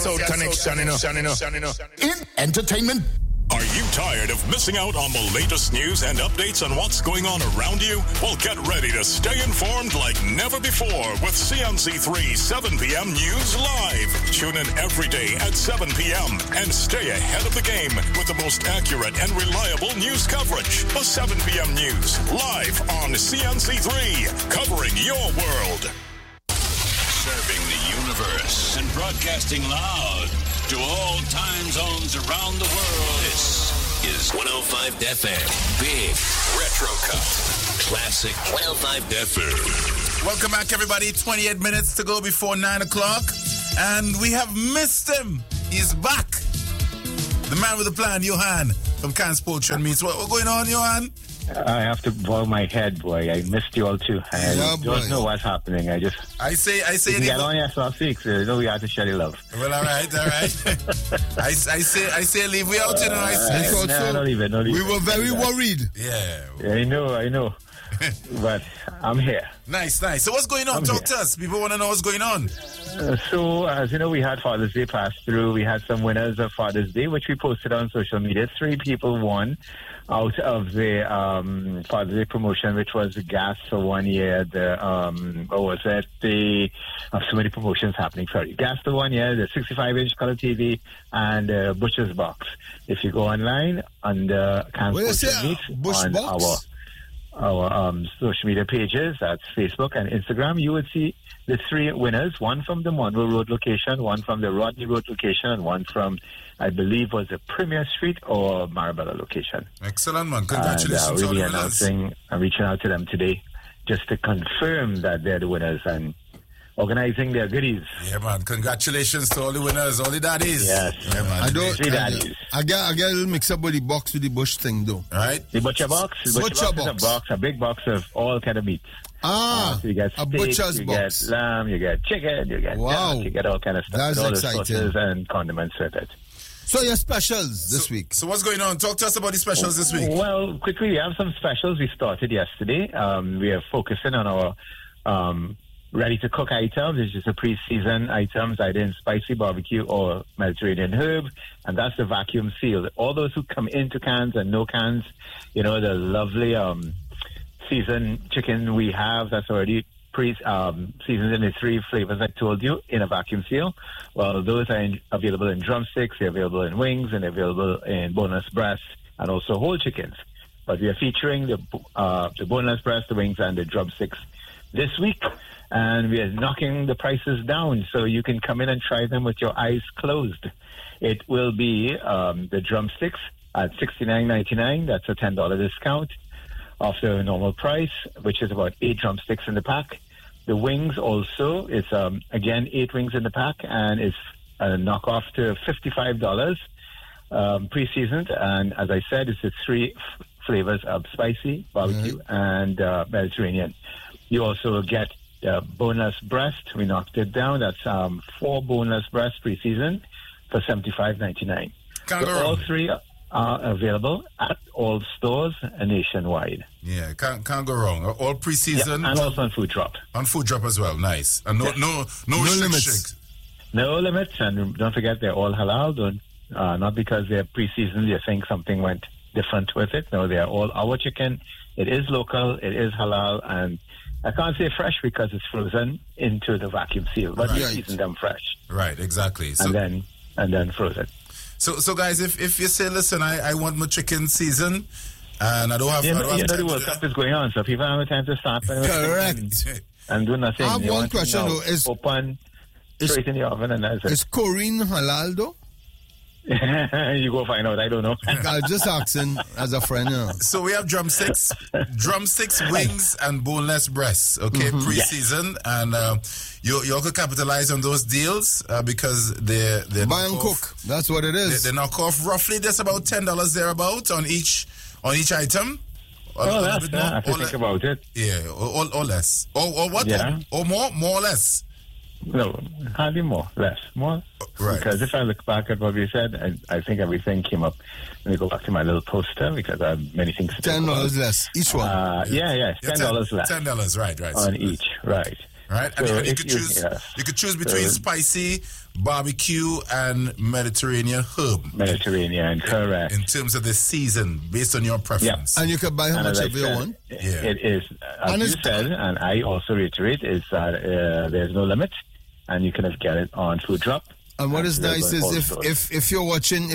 South connection, In entertainment. Are you tired of missing out on the latest news and updates on what's going on around you? Well, get ready to stay informed like never before with CNC3 7 p.m. News Live. Tune in every day at 7 p.m. and stay ahead of the game with the most accurate and reliable news coverage. The 7 p.m. News live on CNC3, covering your world. Serving the universe and broadcasting loud to all time zones around the world. This is 105 FM. Big Retro Cut. Classic 105 FM. Welcome back, everybody. 28 minutes to go before 9 o'clock. And we have missed him. He's back. The man with the plan, Johan, from Cannes Poultry and Meats. What's going on, Johan? I have to bow my head, boy. I missed you all too. I don't know what's happening. I say you get on here last week, so you know we have to share the love. Well, all right. I say leave we out, you know. Don't leave it. We were very worried. Yeah, I know. But I'm here. Nice. So what's going on? Talk to us. People want to know what's going on. So, as you know, we had Father's Day pass through. We had some winners of Father's Day, which we posted on social media. 3 people won out of the Father's Day promotion, which was the gas for 1 year. So many promotions happening. Sorry, gas for 1 year, the 65-inch color TV, and Butcher's Box. If you go online under Cannes Poultry on our social media pages, that's Facebook and Instagram, you would see the 3 winners, one from the Monroe Road location, one from the Rodney Road location, and one from, I believe, was the Premier Street or Marabella location. Excellent, man. Congratulations and, on the winners. I'm reaching out to them today just to confirm that they're the winners and organizing their goodies. Yeah, man. Congratulations to all the winners, all the daddies. Yes. Yeah, man. I get a little mix up with the box with the Bush thing, though. Right? The Butcher Box? The Butcher Box. A big box of all kind of meats. So you get steak, butcher's you box. Get lamb, you get chicken, you get duck, you get all kind of stuff. That's all exciting. The sauces and condiments with it. So your specials this week. So what's going on? Talk to us about the specials this week. Well, quickly, we have some specials. We started yesterday. We are focusing on our ready-to-cook items. It's just a pre-season items, either in spicy barbecue or Mediterranean herb, and that's the vacuum seal. All those who come into cans and no cans, you know, the lovely seasoned chicken we have that's already seasoned in the 3 flavors I told you in a vacuum seal. Well, those are available in drumsticks, they're available in wings, and they're available in boneless breasts and also whole chickens. But we are featuring the boneless breast, the wings, and the drumsticks this week, and we are knocking the prices down so you can come in and try them with your eyes closed. It will be the drumsticks at $69.99. That's a $10 discount off the normal price, which is about 8 drumsticks in the pack. The wings also, it's again 8 wings in the pack, and it's a knockoff to $55 pre-seasoned. And as I said, it's the 3 flavors of spicy, barbecue, and Mediterranean. You also get boneless breast. We knocked it down. That's 4 boneless breasts pre-seasoned for $75.99. So all 3 are available at all stores nationwide. Yeah, can't go wrong. All pre-season. Yeah, and also on Food Drop. On Food Drop as well. Nice. And no limits. No limits. And don't forget, they're all halal. Not because they're pre-seasoned, you think something went different with it. No, they're all our chicken. It is local. It is halal. And I can't say fresh because it's frozen into the vacuum seal, but we season them fresh. Right, exactly. So, and then frozen. So guys, if you say, listen, I want my chicken seasoned, and I don't have the World Cup is going on, so people have time to start. Correct. And do nothing. I have one question, though. Open straight in the oven, and that's it. Is Corinne halal, though? You go find out. I don't know. I'm just asking as a friend. So we have drumsticks, wings, and boneless breasts. Okay, pre-season, and you could capitalize on those deals because they buy and cook. That's what it is. They knock off roughly just about $10 thereabout on each item. That's I think about it. Yeah, or less, or what? Yeah. Or more or less. No, hardly more, less. More. Right. Because if I look back at what we said, I think everything came up. Let me go back to my little poster because I have many things to $10 less each one. $10 less. $10, right. On each, right. Right? So and you if could choose. yes. You could choose between spicy, barbecue, and Mediterranean herb. Mediterranean, correct. In terms of the season, based on your preference. And you can buy how And much as I ever you said, want. It is, as And you it's- said, and I also reiterate, is that there's no limit, and you can get it on Food Drop. And what is nice is Also. if you're watching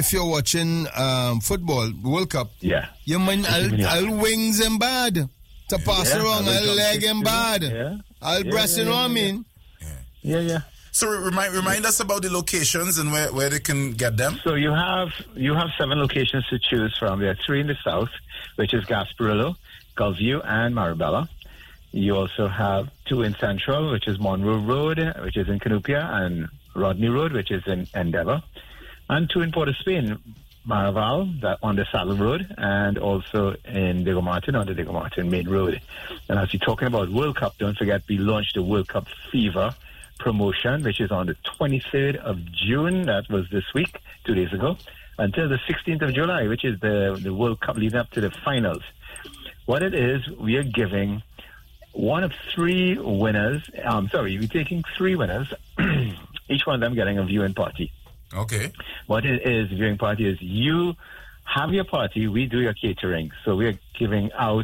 football World Cup, Yeah. you mind I'll wings and bad to pass Yeah, around, I'll I'll leg and bad, Yeah. I'll breast, you know what I mean? Yeah. So remind us about the locations and where they can get them. So you have 7 locations to choose from. There are 3 in the south, which is Gasparillo, Gulfview, and Marabella. You also have 2 in Central, which is Monroe Road, which is in Canupia, and Rodney Road, which is in Endeavour, and 2 in Port of Spain, Maraval, that on the Saddle Road, and also in Diego Martin on the Diego Martin Main Road. And as you're talking about World Cup, don't forget we launched the World Cup Fever promotion, which is on the 23rd of June. That was this week, 2 days ago, until the 16th of July, which is the World Cup leading up to the finals. What it is, we are giving one of 3 winners. We're taking 3 winners, each one of them getting a viewing party. Okay. What it is, viewing party is you have your party, we do your catering. So we're giving out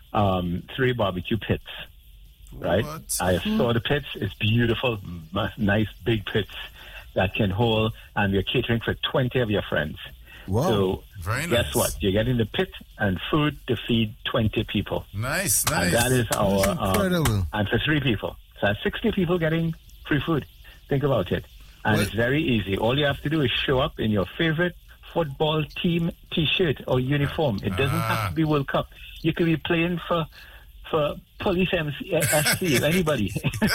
3 barbecue pits. Right? What? I saw the pits. It's beautiful, nice big pits that can hold, and we're catering for 20 of your friends. Wow. So Very guess nice. what? You're getting the pit and food to feed 20 people. Nice. And that is our incredible. and for 3 people. So that's 60 people getting free food. Think about it. And Well- it's very easy. All you have to do is show up in your favorite football team T-shirt or uniform. It doesn't have to be World Cup. You could be playing for Police FC, anybody.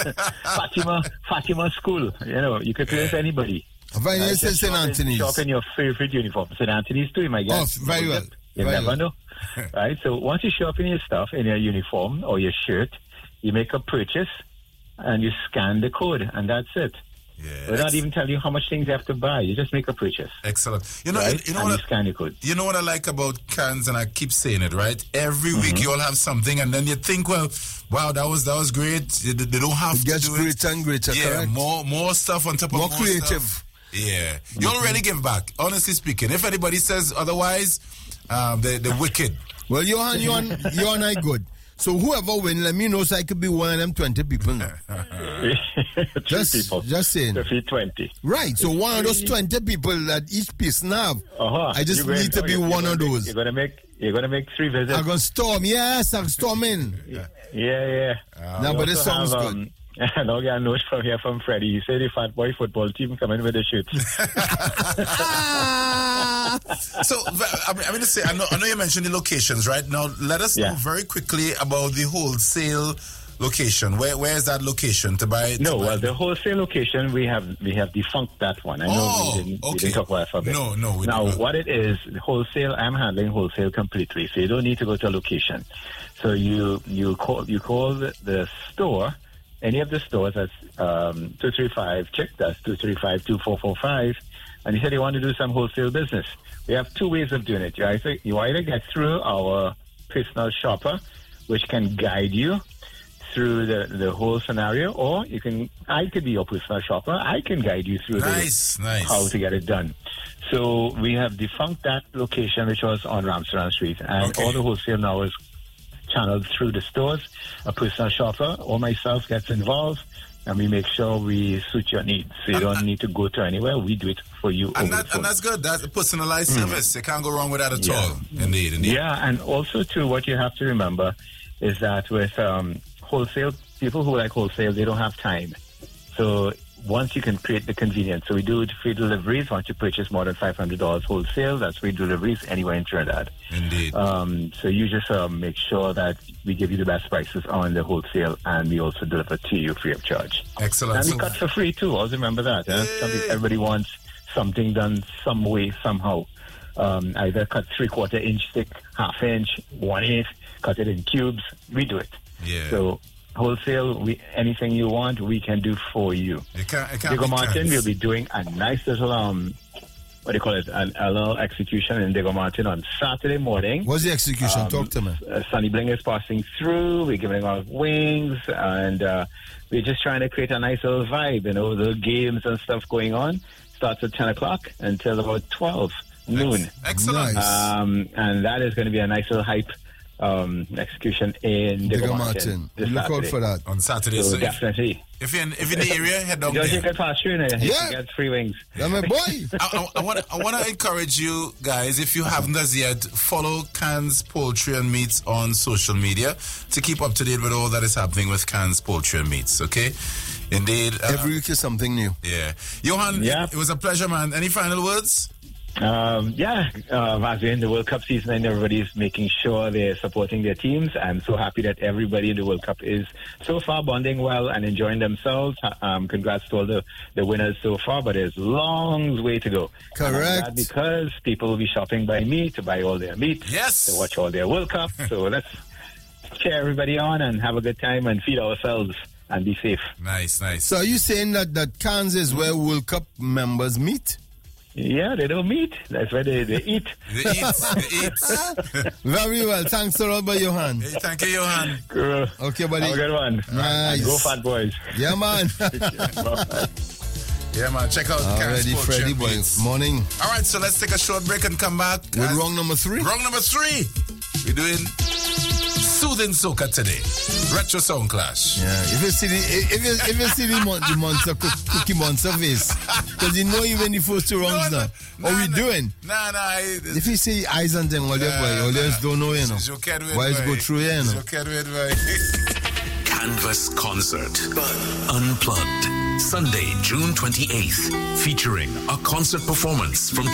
Fatima School. You know, you could play for anybody. Very nice in Just St. Anthony's. Shop in your favorite uniform. St. Anthony's too, my guess. Oh, very well. You Very never well. know. Right? So once you shop in your stuff, in your uniform or your shirt, you make a purchase and you scan the code, and that's it. Yeah. We're not even telling you how much things you have to buy. You just make a purchase. Excellent. You know, Right? you know and what? you scan your code. You know what I like about cans, and I keep saying it, right? Every week you all have something, and then you think, well, wow, that was great. They don't have It to gets do greater and greater, Yeah, correct? more stuff on top of More more creative. stuff. Yeah, you already give back. Honestly speaking, if anybody says otherwise, they're wicked. Well, Johan, you and I good. So whoever win, let me know so I could be one of them 20 people now. 3 people. Just saying. To feed 20. Right, so one of those 20 people that each person have, I just You're need to going- be you're one gonna of make- those. You're gonna make 3 visits. I'm going to storm. Yes, I'm storming. Yeah. No, We but this also sounds have, good. Now I got a note from here from Freddie. He said the Fat Boy football team coming with the shirts. So, I'm going to say, I know you mentioned the locations, right? Now, let us know very quickly about the wholesale location. Where is that location to buy? No, well, the wholesale location, we have defunct that one. I know we didn't talk about it for a bit. No, we Now, didn't. what it is, wholesale, I'm handling wholesale completely, so you don't need to go to a location. So you call the store, any of the stores, that's 235 Chick, that's 235-2445, and you said you want to do some wholesale business. We have 2 ways of doing it. You either get through our personal shopper, which can guide you through the whole scenario, or I could be your personal shopper. I can guide you through Nice. how to get it done. So we have defunct that location, which was on Ramsaran Street, and all the wholesale now is channeled through the stores. A personal shopper or myself gets involved, and we make sure we suit your needs. So you don't need to go to anywhere. We do it for you. And that's good. That's a personalized service. You can't go wrong with that at all. Indeed. Yeah, and also, too, what you have to remember is that with wholesale, people who like wholesale, they don't have time. So once you can create the convenience. So we do free deliveries. Once you purchase more than $500 wholesale, that's free deliveries anywhere in Trinidad. Indeed. So you just make sure that we give you the best prices on the wholesale, and we also deliver to you free of charge. Excellent. And we cut for free, too. Always remember that. Everybody wants something done some way, somehow. Either cut 3/4 inch thick, 1/2 inch, 1/8, cut it in cubes. We do it. Yeah. So wholesale, anything you want, we can do for you. It can't Diego be Martin cans. will be doing a nice little what do you call it, a little execution in Diego Martin on Saturday morning. What's the execution? Talk to me. Sunny Bling is passing through. We're giving out wings, and we're just trying to create a nice little vibe. The games and stuff going on. Starts at 10 o'clock until about 12 noon. Excellent. Nice. And that is going to be a nice little hype execution in Diego Martin. Look out for that on Saturday. So definitely. If you're in the area, head down there. You can pass through there. You get free wings. Yeah, my boy. I want to encourage you guys, if you haven't as yet, follow Cannes Poultry and Meats on social media to keep up to date with all that is happening with Cannes Poultry and Meats, okay? Indeed. Every week is something new. Yeah. Johan, it was a pleasure, man. Any final words? As we're in the World Cup season and everybody's making sure they're supporting their teams, I'm so happy that everybody in the World Cup is so far bonding well and enjoying themselves. Congrats to all the winners so far, but there's a long way to go. Correct. Because people will be shopping by me to buy all their meat, yes, to watch all their World Cup. So let's cheer everybody on and have a good time and feed ourselves and be safe. Nice. So are you saying that Cannes is where World Cup members meet? Yeah, they don't meet. That's where they eat. They eat. Very well. Thanks a lot, Johan. Hey, thank you, Johan. Cool. Okay, buddy. Have a good one. Nice. Go Fat Boys. Yeah, man. Yeah, man. Check out Already, Freddie boy. Morning. All right, so let's take a short break and come back. With wrong number 3? Wrong number 3. We're doing Soothing Soca today. Retro Sound Clash. Yeah, if you see the monster cookie monster face, because you know even the first 2 rounds now. What we doing? Nah. If you see eyes and them, all you just don't know, you know. Why is go through here, you know? Canvas Concert Unplugged, Sunday, June 28th, featuring a concert performance from